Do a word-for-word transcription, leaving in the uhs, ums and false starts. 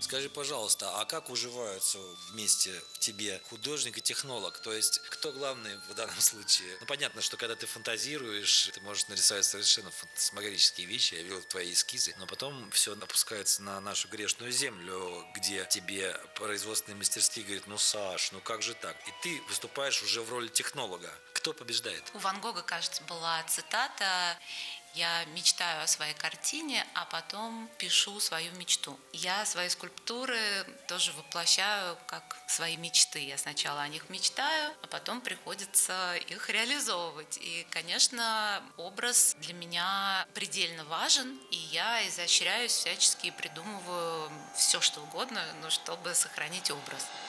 Скажи, пожалуйста, а как уживаются вместе в тебе художник и технолог? То есть, кто главный в данном случае? Ну, понятно, что когда ты фантазируешь, ты можешь нарисовать совершенно фантасмагорические вещи, я видел твои эскизы, но потом все опускается на нашу грешную землю, где тебе производственные мастерские говорят: ну, Саш, ну как же так? И ты выступаешь уже в роли технолога. Кто побеждает? У Ван Гога, кажется, была цитата: «Я мечтаю о своей картине, а потом пишу свою мечту». Я свои скульптуры тоже воплощаю как свои мечты. Я сначала о них мечтаю, а потом приходится их реализовывать. И, конечно, образ для меня предельно важен, и я изощряюсь всячески и придумываю все, что угодно, но чтобы сохранить образ.